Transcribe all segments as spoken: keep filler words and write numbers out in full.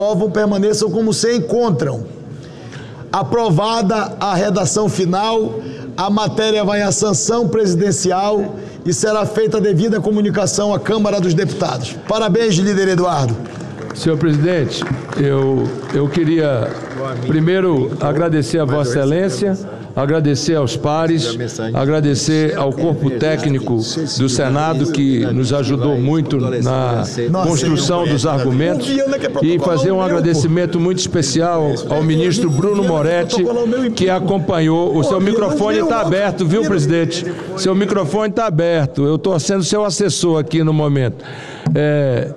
permaneçam como se encontram. Aprovada a redação final, a matéria vai à sanção presidencial e será feita a devida comunicação à Câmara dos Deputados. Parabéns, líder Eduardo. Senhor presidente, eu, eu queria primeiro agradecer a Vossa Excelência, agradecer aos pares, agradecer ao corpo técnico do Senado que nos ajudou muito na construção dos argumentos e fazer um agradecimento muito especial ao ministro Bruno Moretti, que acompanhou. O seu microfone está aberto, viu, presidente? Seu microfone está aberto. Eu estou sendo seu assessor aqui no momento. É...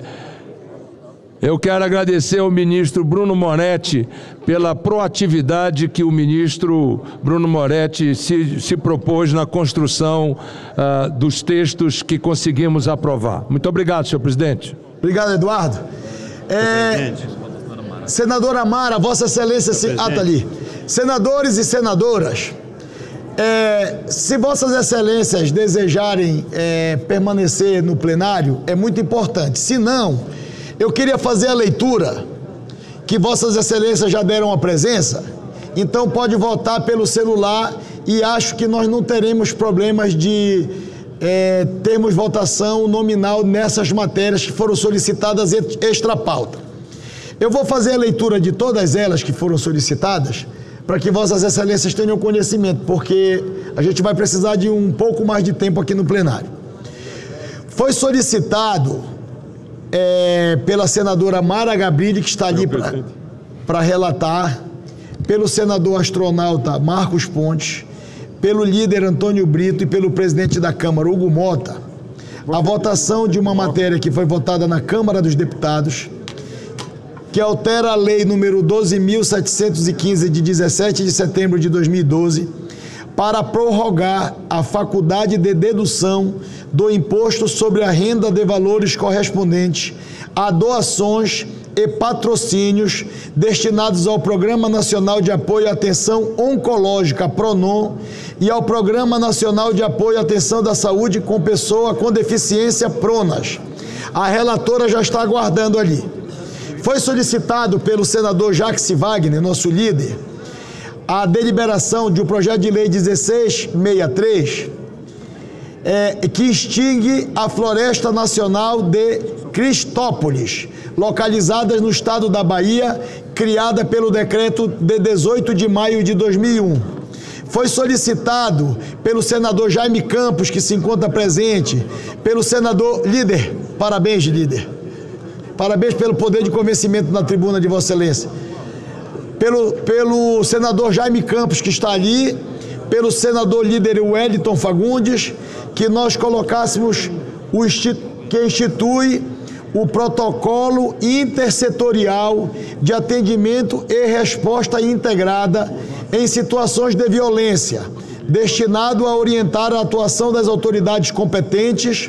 Eu quero agradecer ao ministro Bruno Moretti pela proatividade que o ministro Bruno Moretti se, se propôs na construção uh, dos textos que conseguimos aprovar. Muito obrigado, senhor presidente. Obrigado, Eduardo. É, senadora Mara, Vossa Excelência... Se, ah, tá ali. Senadores e senadoras, é, se Vossas Excelências desejarem é, permanecer no plenário, é muito importante. Se não... Eu queria fazer a leitura, que Vossas Excelências já deram a presença, então pode votar pelo celular e acho que nós não teremos problemas de é, termos votação nominal nessas matérias que foram solicitadas extra pauta. Eu vou fazer a leitura de todas elas que foram solicitadas, para que Vossas Excelências tenham conhecimento, porque a gente vai precisar de um pouco mais de tempo aqui no plenário. Foi solicitado... É, pela senadora Mara Gabrilli, que está ali para relatar, pelo senador astronauta Marcos Pontes, pelo líder Antônio Brito e pelo presidente da Câmara, Hugo Mota, a votação de uma matéria que foi votada na Câmara dos Deputados, que altera a lei número doze mil setecentos e quinze, de dezessete de setembro de dois mil e doze, para prorrogar a faculdade de dedução do imposto sobre a renda de valores correspondentes a doações e patrocínios destinados ao Programa Nacional de Apoio à Atenção Oncológica, PRONON, e ao Programa Nacional de Apoio à Atenção da Saúde com Pessoa com Deficiência, PRONAS. A relatora já está aguardando ali. Foi solicitado pelo senador Jacques Wagner, nosso líder, a deliberação de um projeto de lei dezesseis sessenta e três, é, que extingue a Floresta Nacional de Cristópolis, localizada no estado da Bahia, criada pelo decreto de dezoito de maio de dois mil e um. Foi solicitado pelo senador Jaime Campos, que se encontra presente, pelo senador líder, parabéns, líder, parabéns pelo poder de convencimento na tribuna de Vossa Excelência, Pelo, pelo senador Jaime Campos, que está ali, pelo senador líder Wellington Fagundes, que nós colocássemos o institu que institui o protocolo intersetorial de atendimento e resposta integrada em situações de violência, destinado a orientar a atuação das autoridades competentes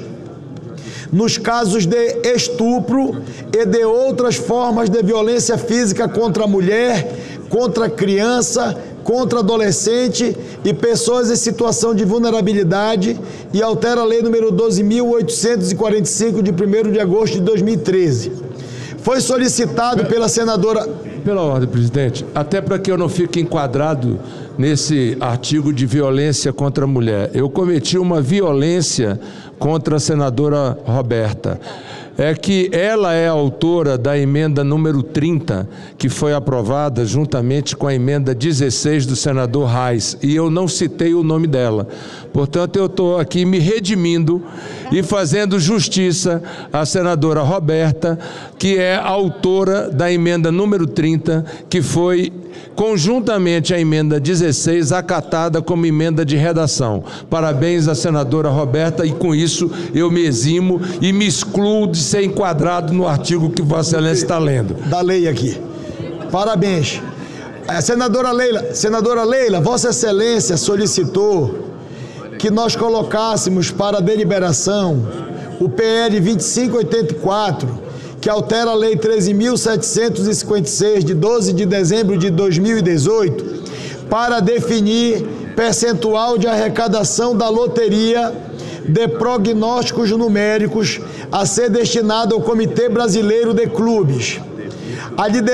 nos casos de estupro e de outras formas de violência física contra a mulher, contra a criança, contra adolescente e pessoas em situação de vulnerabilidade, e altera a lei número doze mil oitocentos e quarenta e cinco, de primeiro de agosto de dois mil e treze. Foi solicitado pela senadora... Pela ordem, presidente, até para que eu não fique enquadrado nesse artigo de violência contra a mulher, eu cometi uma violência contra a senadora Roberta. É que ela é autora da emenda número trinta, que foi aprovada juntamente com a emenda dezesseis do senador Reis, e eu não citei o nome dela. Portanto, eu estou aqui me redimindo e fazendo justiça à senadora Roberta, que é autora da emenda número trinta, que foi conjuntamente à emenda dezesseis acatada como emenda de redação. Parabéns à senadora Roberta, e com isso eu me eximo e me excluo de ser enquadrado no artigo que Vossa Excelência está lendo. Da lei aqui. Parabéns. A senadora Leila, senadora Leila, Vossa Excelência solicitou que nós colocássemos para deliberação o P L vinte e cinco oitenta e quatro, que altera a Lei treze mil setecentos e cinquenta e seis, de doze de dezembro de dois mil e dezoito, para definir percentual de arrecadação da loteria de prognósticos numéricos a ser destinado ao Comitê Brasileiro de Clubes. A de